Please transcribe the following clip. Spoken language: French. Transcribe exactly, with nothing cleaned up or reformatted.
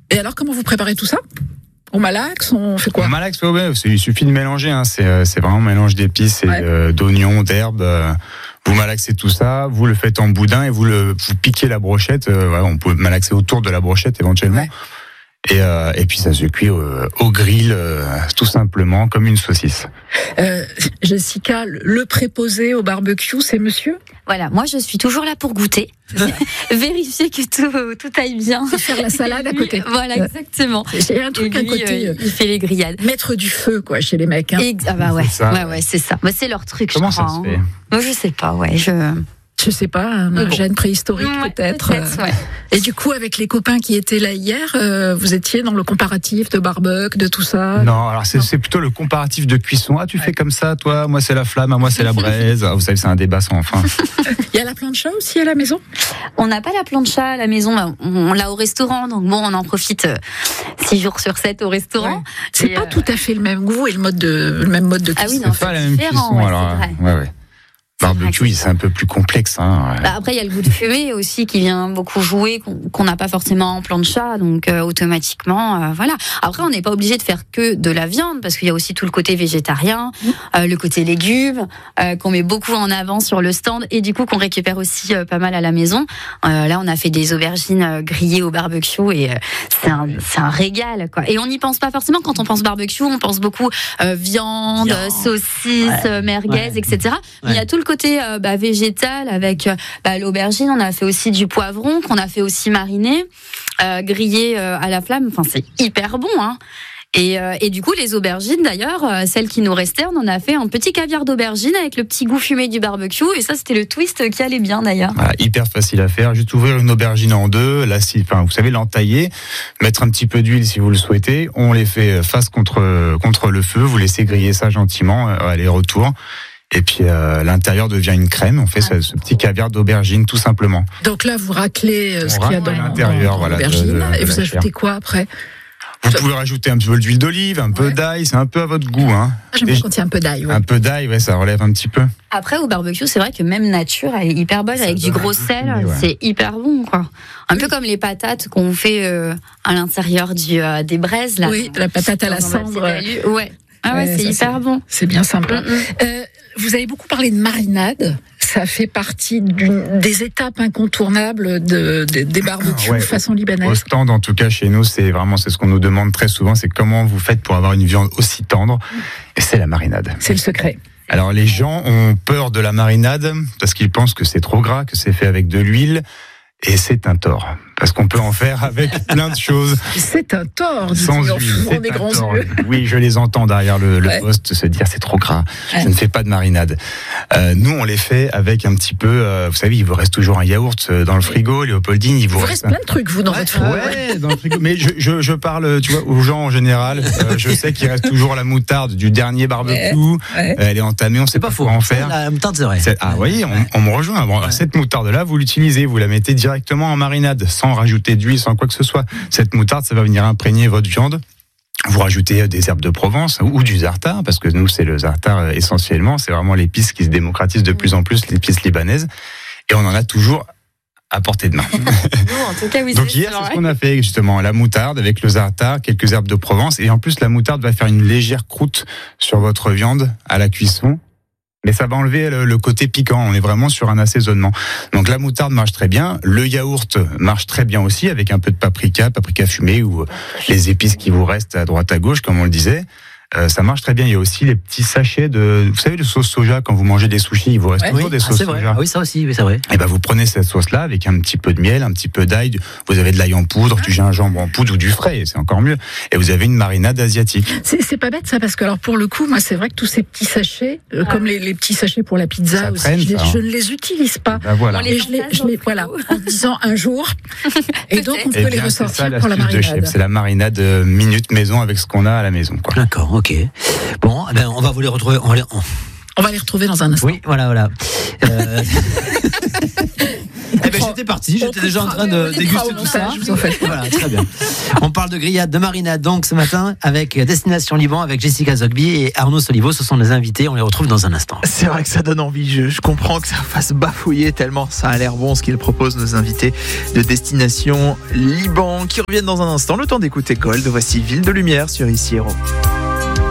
Et alors, comment vous préparez tout ça ? On malaxe, on fait quoi ? On malaxe, ouais, ouais, il suffit de mélanger. Hein. C'est, c'est vraiment un mélange d'épices et ouais. euh, d'oignons, d'herbes. Euh, vous malaxez tout ça, vous le faites en boudin et vous le vous piquez la brochette. Euh, ouais, on peut malaxer autour de la brochette éventuellement. Ouais. Et, euh, et puis ça se cuit au, au grill, euh, tout simplement, comme une saucisse. Euh, Jessica, le préposé au barbecue, c'est monsieur ? Voilà, moi je suis toujours là pour goûter, vérifier que tout, tout aille bien. Et faire la salade à côté. Voilà, exactement. J'ai un truc et lui, à côté. Euh, il fait les grillades. Mettre du feu, quoi, chez les mecs. Hein. Et, ah bah ouais, c'est ça. ouais, ouais, c'est ça. Bah, c'est leur truc, Comment je crois. Comment ça se hein. fait ? Moi, je sais pas, ouais, je... Je sais pas, un bon. gène préhistorique ouais, peut-être. peut-être ouais. Et du coup, avec les copains qui étaient là hier, euh, vous étiez dans le comparatif de barbecue, de tout ça ? Non, alors c'est, non. c'est plutôt le comparatif de cuisson. Ah, tu ouais. fais comme ça, toi, moi c'est la flamme, moi c'est la braise. Ah, vous savez, c'est un débat sans fin. Il y a la plancha aussi à la maison ? On n'a pas la plancha à la maison, on l'a au restaurant, donc bon, on en profite euh, six jours sur sept au restaurant. Ouais. C'est et pas euh... tout à fait le même goût et le mode de le même mode de cuisson. Ah oui, non, c'est, c'est pas la même cuisson, ouais, alors. Ouais, ouais. Barbecue, c'est un peu plus complexe. Hein. Bah après, il y a le goût de fumée aussi qui vient beaucoup jouer, qu'on n'a pas forcément en plancha, donc euh, automatiquement, euh, voilà. Après, on n'est pas obligé de faire que de la viande, parce qu'il y a aussi tout le côté végétarien, mmh. euh, le côté légumes, euh, qu'on met beaucoup en avant sur le stand, et du coup qu'on récupère aussi euh, pas mal à la maison. Euh, là, on a fait des aubergines euh, grillées au barbecue, et euh, c'est, un, c'est un régal, quoi. Et on n'y pense pas forcément quand on pense barbecue, on pense beaucoup euh, viande, viande. saucisses, ouais. merguez, ouais. et cetera. Ouais. Mais il y a tout le côté euh, bah, végétal avec euh, bah, l'aubergine. On a fait aussi du poivron qu'on a fait aussi mariner, euh, grillé euh, à la flamme. Enfin, c'est hyper bon, hein. Et, euh, et du coup, les aubergines, d'ailleurs, euh, celles qui nous restaient, on en a fait un petit caviar d'aubergine avec le petit goût fumé du barbecue. Et ça, c'était le twist qui allait bien, d'ailleurs. Voilà, hyper facile à faire. Juste ouvrir une aubergine en deux, la, enfin, vous savez, l'entailler, mettre un petit peu d'huile si vous le souhaitez. On les fait face contre contre le feu. Vous laissez griller ça gentiment, euh, aller-retour. Et puis euh, l'intérieur devient une crème. On fait ah. ce, ce petit caviar d'aubergine, tout simplement. Donc là, vous raclez euh, ce qu'il y a dans l'intérieur, dans, dans voilà, l'aubergine, de, de, de et vous ajoutez quoi après ? Vous pouvez rajouter un petit peu d'huile d'olive, un peu ouais. d'ail, c'est un peu à votre goût. Hein. Ah, j'aime bien quand il y a un peu d'ail. Ouais. Un peu d'ail, ouais, ça relève un petit peu. Après, au barbecue, c'est vrai que même nature, elle est hyper bonne, ça avec du gros sel, fini, ouais. c'est hyper bon, quoi. Un oui. peu comme les patates qu'on fait euh, à l'intérieur du, euh, des braises, là. Oui, la patate à la cendre. Ouais. Ah ouais, ouais c'est hyper c'est, bon. C'est bien sympa. Mm-hmm. Euh, vous avez beaucoup parlé de marinade. Ça fait partie d'une, des étapes incontournables de, de, des barbecues ouais, façon libanaise. Au stand, en tout cas, chez nous, c'est vraiment c'est ce qu'on nous demande très souvent, c'est comment vous faites pour avoir une viande aussi tendre. Et c'est la marinade. C'est le secret. Alors, les gens ont peur de la marinade parce qu'ils pensent que c'est trop gras, que c'est fait avec de l'huile. Et c'est un tort, parce qu'on peut en faire avec plein de choses. C'est un tort, sans huile. C'est des grands yeux. Oui, je les entends derrière le, le ouais. poste se dire c'est trop gras. Ouais. Je ne fais pas de marinade. Euh, nous, on les fait avec un petit peu. Euh, vous savez, il vous reste toujours un yaourt dans le frigo, Léopoldine. Il vous, vous reste un... plein de trucs, vous dans ouais, votre frigo. Ouais, dans le frigo. Mais je, je, je parle, tu vois, aux gens en général. Euh, je sais qu'il reste toujours la moutarde du dernier barbecue. Ouais. Ouais. Elle est entamée, on ne sait pas, pas quoi en faire. La moutarde, c'est vrai. C'est... Ah, vous voyez, on, on me rejoint. Bon, ouais. Cette moutarde-là, vous l'utilisez, vous la mettez directement en marinade, sans rajouter d'huile, sans quoi que ce soit. Cette moutarde, ça va venir imprégner votre viande. Vous rajoutez des herbes de Provence ou du za'atar, parce que nous, c'est le za'atar essentiellement. C'est vraiment l'épice qui se démocratise de plus en plus, l'épice libanaise. Et on en a toujours à portée de main. Nous, en tout cas, oui, donc hier, c'est ce qu'on a fait, justement. La moutarde avec le za'atar, quelques herbes de Provence. Et en plus, la moutarde va faire une légère croûte sur votre viande à la cuisson. Mais ça va enlever le, le côté piquant. On est vraiment sur un assaisonnement. Donc la moutarde marche très bien. Le yaourt marche très bien aussi, avec un peu de paprika, paprika fumée ou les épices qui vous restent à droite à gauche, comme on le disait. Euh, ça marche très bien. Il y a aussi les petits sachets de, vous savez, de sauce soja quand vous mangez des sushis, il vous reste ouais, toujours oui. des sauces ah, soja. Ah oui, ça aussi, oui, c'est vrai. Et ben vous prenez cette sauce-là avec un petit peu de miel, un petit peu d'ail. Vous avez de l'ail en poudre, du gingembre en poudre ou du frais, c'est encore mieux. Et vous avez une marinade asiatique. C'est, c'est pas bête ça, parce que alors pour le coup, moi c'est vrai que tous ces petits sachets, euh, ah. comme les, les petits sachets pour la pizza ça aussi, traîne, je, ça, je hein. ne les utilise pas. Ben voilà. On les, je les, je les, voilà, en disant un jour. Et donc on peut bien, les ressortir c'est ça, pour la marinade. De chef. C'est la marinade minute maison avec ce qu'on a à la maison, quoi. D'accord, ok. Bon, ben on va vous les retrouver. On va les, on... on va les retrouver dans un instant. Oui, voilà, voilà. Euh... Eh ben, j'étais parti, j'étais déjà en train de déguster tout ça. En fait. Voilà, très bien. On parle de grillade, de marinade, donc ce matin, avec Destination Liban, avec Jessica Zogby et Arnaud Solivo. Ce sont nos invités. On les retrouve dans un instant. C'est vrai que ça donne envie. Je, je comprends que ça fasse bafouiller tellement ça a l'air bon ce qu'ils proposent, nos invités de Destination Liban, qui reviennent dans un instant. Le temps d'écouter Gold. Voici Ville de Lumière sur I C I Héros.